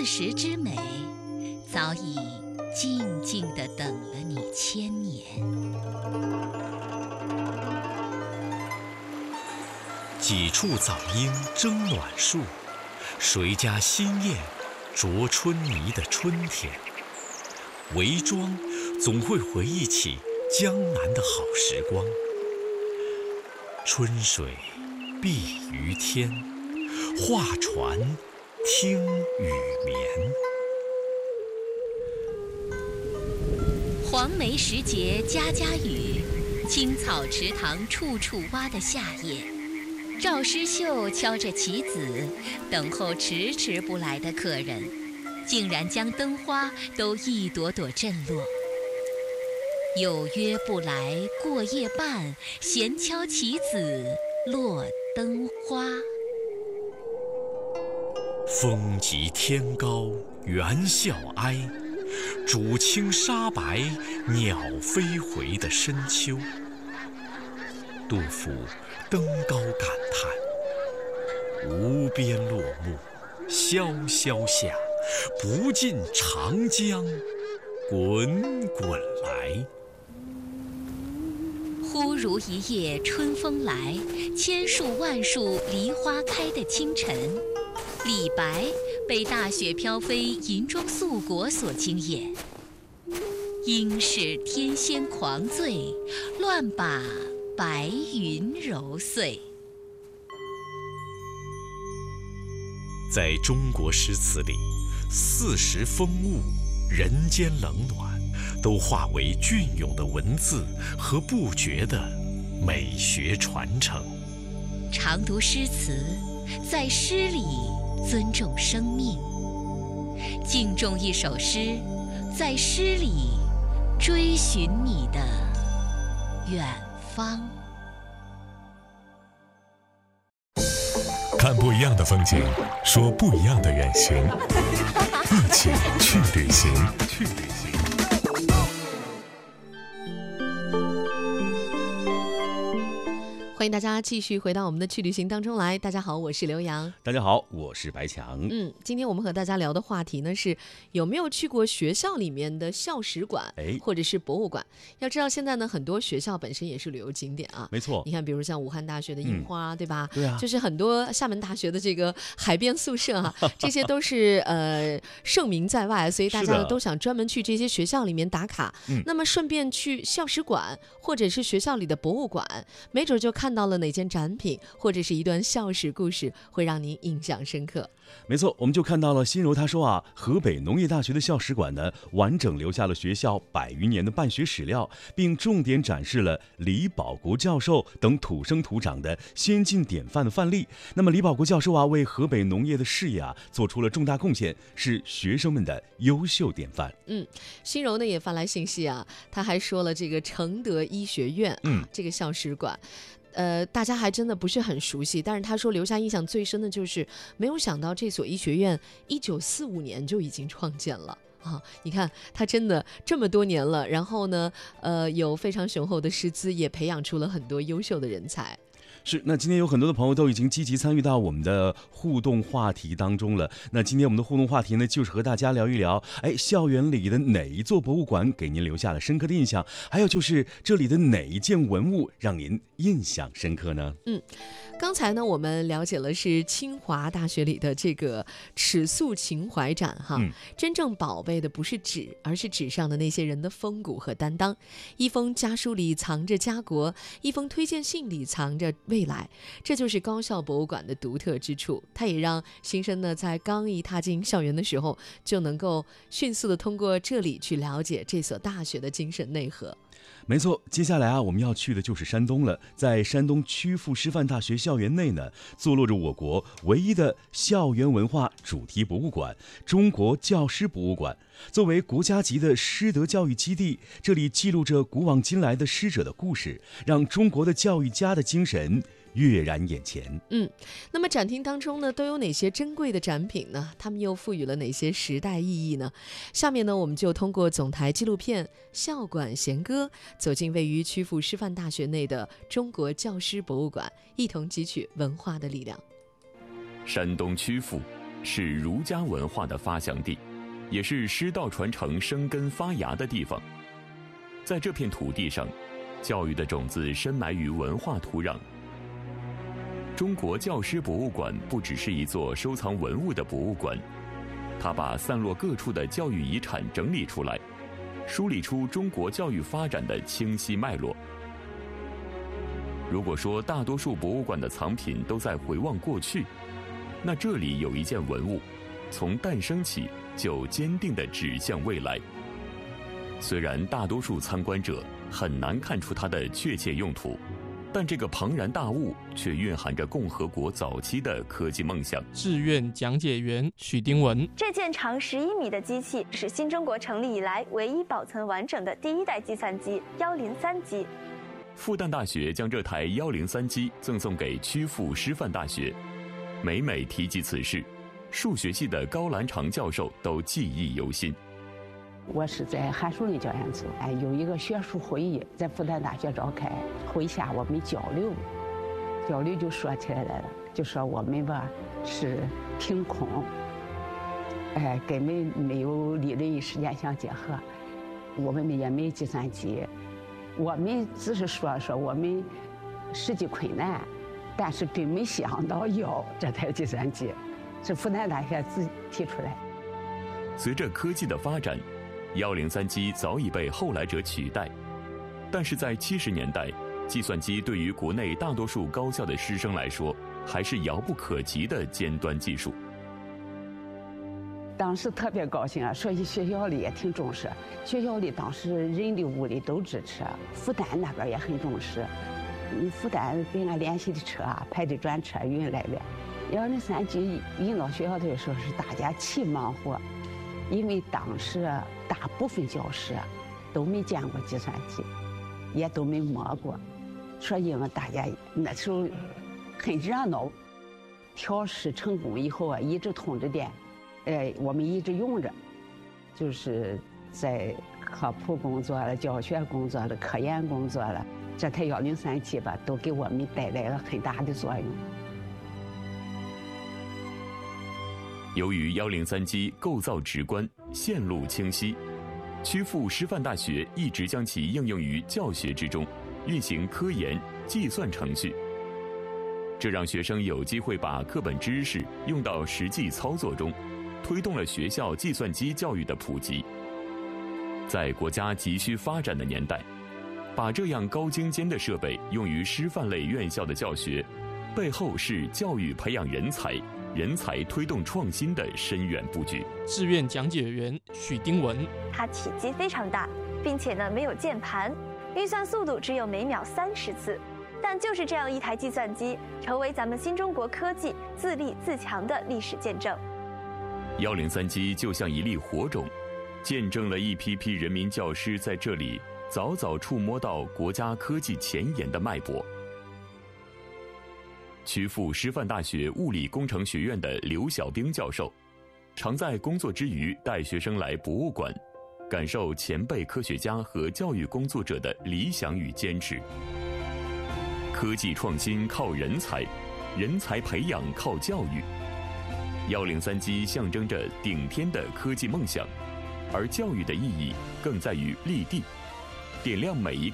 四时之美，早已静静地等了你千年。 几处早莺争暖树，谁家新燕啄春泥的春天。围庄总会回忆起江南的好时光。春水碧于天，画船听雨眠。 黄梅时节家家雨，青草池塘处处蛙的夏夜。赵师秀敲着棋子，等候迟迟不来的客人，竟然将灯花都一朵朵震落。有约不来过夜半，闲敲棋子落灯花。 风急天高猿啸哀，渚清沙白鸟飞回的深秋。杜甫登高感叹：无边落木萧萧下，不尽长江滚滚来。 忽如一夜春风来，千树万树梨花开的清晨。李白被大雪飘飞银装素裹所惊艳，应是天仙狂醉，乱把白云揉碎。 在中国诗词里，四时风物、人间冷暖，都化为隽永的文字和不绝的美学传承。 常读诗词，在诗里尊重生命；敬重一首诗，在诗里追寻你的远方。 看不一样的风景，说不一样的远行，一起去旅行。 欢迎大家继续回到我们的去旅行当中来。大家好，我是刘洋。 大家好，我是白强。 今天我们和大家聊的话题呢是有没有去过学校里面的校史馆，或者是博物馆。要知道现在呢，很多学校本身也是旅游景点啊。 没错， 你看，比如像武汉大学的樱花，对吧？ 对啊， 就是很多厦门大学的这个海边宿舍啊，这些都是盛名在外，所以大家呢都想专门去这些学校里面打卡。那么顺便去校史馆或者是学校里的博物馆，没准就看到了哪件展品或者是一段校史故事，会让您印象深刻。 没错，我们就看到了心柔他说啊，河北农业大学的校史馆呢，完整留下了学校100余年的办学史料，并重点展示了李保国教授等土生土长的先进典范的范例。那么李保国教授啊，为河北农业的事业啊做出了重大贡献，是学生们的优秀典范。 心柔呢也发来信息啊，他还说了这个承德医学院这个校史馆。大家还真的不是很熟悉，但是他说留下印象最深的就是没有想到这所医学院1945年就已经创建了啊！你看他真的这么多年了，然后呢，有非常雄厚的师资，也培养出了很多优秀的人才。 是，那今天有很多的朋友都已经积极参与到我们的互动话题当中了。那今天我们的互动话题呢，就是和大家聊一聊，校园里的哪一座博物馆给您留下了深刻的印象？还有就是这里的哪一件文物让您印象深刻呢？ 刚才呢，我们了解了是清华大学里的这个尺素情怀展哈，真正宝贝的不是纸，而是纸上的那些人的风骨和担当。一封家书里藏着家国，一封推荐信里藏着未来，这就是高校博物馆的独特之处。它也让新生呢在刚一踏进校园的时候，就能够迅速的通过这里去了解这所大学的精神内核。 没错，接下来啊，我们要去的就是山东了。在山东曲阜师范大学校园内呢，坐落着我国唯一的校园文化主题博物馆——中国教师博物馆。作为国家级的师德教育基地，这里记录着古往今来的师者的故事，让中国的教育家的精神跃然眼前。 那么展厅当中呢，都有哪些珍贵的展品呢？他们又赋予了哪些时代意义呢？下面呢，我们就通过总台纪录片《校馆弦歌》，走进位于曲阜师范大学内的中国教师博物馆，一同汲取文化的力量。 山东曲阜是儒家文化的发祥地，也是师道传承生根发芽的地方。在这片土地上，教育的种子深埋于文化土壤。中国教师博物馆不只是一座收藏文物的博物馆，它把散落各处的教育遗产整理出来，梳理出中国教育发展的清晰脉络。如果说大多数博物馆的藏品都在回望过去，那这里有一件文物，从诞生起就坚定地指向未来。虽然大多数参观者很难看出它的确切用途，但这个庞然大物却蕴含着共和国早期的科技梦想。 志愿讲解员许丁文， 这件长11米的机器是新中国成立以来唯一保存完整的第一代计算机103机。 复旦大学将这台103机赠送给曲阜师范大学，每每提及此事，数学系的高兰长教授都记忆犹新。 我是在韩树林教研组，有一个学术会议在复旦大学召开，会下我们交流就说起来了，就说我们吧是凭空，根本没有理论与实践相结合，我们也没有计算机，我们只是说我们实际困难，但是并没想到有这台计算机，是复旦大学自己提出来。 随着科技的发展，103机早已被后来者取代，但是在70年代，计算机对于国内大多数高校的师生来说，还是遥不可及的尖端技术。 当时特别高兴啊，所以学校里也挺重视，学校里当时人力物力都支持，复旦那边也很重视。复旦给俺联系的车啊，派的专车运来的。103机运到学校的时候是大家齐忙活。因为当时大部分教师都没见过计算机，也都没摸过，所以嘛，大家那时候很热闹。调试成功以后啊，一直通着电，我们一直用着，就是在科普工作了、教学工作了、科研工作了，这台103机吧，都给我们带来了很大的作用。 由于103机构造直观、线路清晰，曲阜师范大学一直将其应用于教学之中，运行科研、计算程序。这让学生有机会把课本知识用到实际操作中，推动了学校计算机教育的普及。在国家急需发展的年代，把这样高精尖的设备用于师范类院校的教学，背后是教育培养人才、人才推动创新的深远布局。 志愿讲解员许丁文， 它体积非常大，并且呢没有键盘，运算速度只有每秒30次。但就是这样一台计算机，成为咱们新中国科技自立自强的历史见证。 103机就像一粒火种，见证了一批批人民教师在这里早早触摸到国家科技前沿的脉搏。曲阜师范大学物理工程学院的刘小兵教授，常在工作之余带学生来博物馆，感受前辈科学家和教育工作者的理想与坚持。科技创新靠人才，人才培养靠教育。103机象征着顶天的科技梦想，而教育的意义更在于立地，点亮每一